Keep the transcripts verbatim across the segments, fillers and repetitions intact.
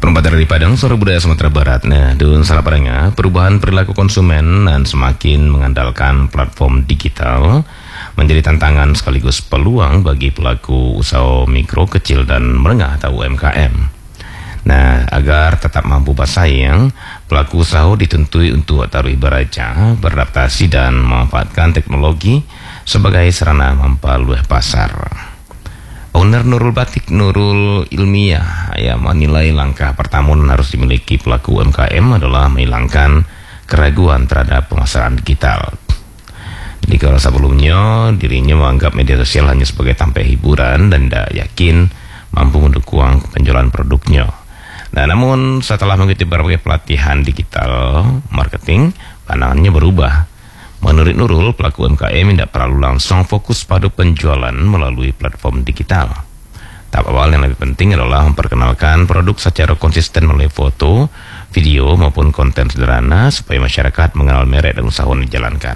Perempat dari Padang, Suara Budaya Sumatera Barat. Nah, dun salah padanya, perubahan perilaku konsumen dan semakin mengandalkan platform digital menjadi tantangan sekaligus peluang bagi pelaku usaha mikro, kecil, dan menengah atau U M K M. Nah, agar tetap mampu bersaing, pelaku usaha dituntui untuk taruh beraja, beradaptasi dan memanfaatkan teknologi sebagai sarana memperluas pasar. Owner Nurul Batik Nurul Ilmiah yang menilai langkah pertama harus dimiliki pelaku U M K M adalah menghilangkan keraguan terhadap pemasaran digital. Jadi kalau sebelumnya dirinya menganggap media sosial hanya sebagai tampil hiburan dan tidak yakin mampu mendukung penjualan produknya. Nah, namun setelah mengikuti berbagai pelatihan digital marketing, pandangannya berubah. Menurut Nurul, pelaku U M K M tidak perlu langsung fokus pada penjualan melalui platform digital. Tahap awal yang lebih penting adalah memperkenalkan produk secara konsisten melalui foto, video, maupun konten sederhana supaya masyarakat mengenal merek dan usaha yang dijalankan.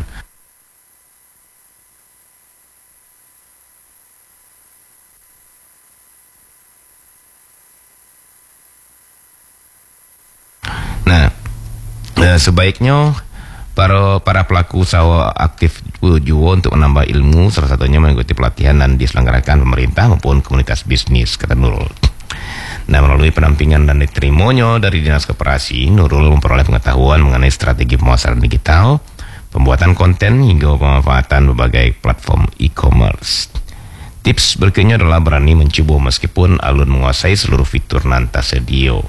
Nah, eh, sebaiknya para para pelaku usaha aktif juga untuk menambah ilmu, salah satunya mengikuti pelatihan dan diselenggarakan pemerintah maupun komunitas bisnis, kata Nurul. Nah, melalui pendampingan dan diterimanya dari Dinas Koperasi, Nurul memperoleh pengetahuan mengenai strategi pemasaran digital, pembuatan konten, hingga pemanfaatan berbagai platform e-commerce. Tips berikutnya adalah berani mencoba meskipun alun menguasai seluruh fitur nan tersedia.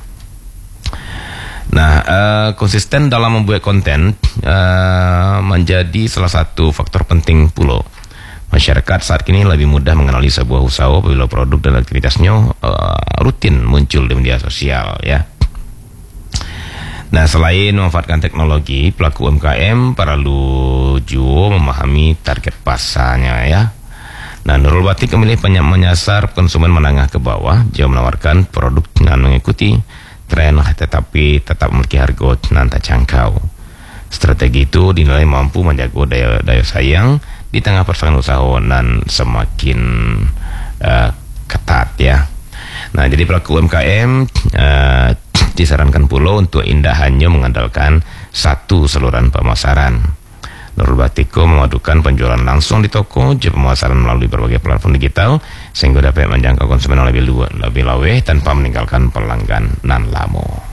Nah, uh, konsisten dalam membuat konten uh, menjadi salah satu faktor penting pula. Masyarakat saat ini lebih mudah mengenali sebuah usaha apabila produk dan aktivitasnya uh, rutin muncul di media sosial, ya. Nah, selain memanfaatkan teknologi, pelaku U M K M perlu juga memahami target pasarnya, ya. Nah, Nurul Batik memilih menyasar konsumen menengah ke bawah, jika menawarkan produk dengan mengikuti tren tetapi tetap memiliki harga nan terjangkau. Strategi itu dinilai mampu menjaga daya, daya saing di tengah persaingan usaha nan semakin uh, ketat, ya. Nah, jadi pelaku U M K M uh, disarankan pula untuk tidak hanya mengandalkan satu saluran pemasaran. Nurul Batiko memadukan penjualan langsung di toko, juga pemasaran melalui berbagai platform digital sehingga dapat menjangkau konsumen lebih luas, lebih laweh tanpa meninggalkan pelanggan nan lama.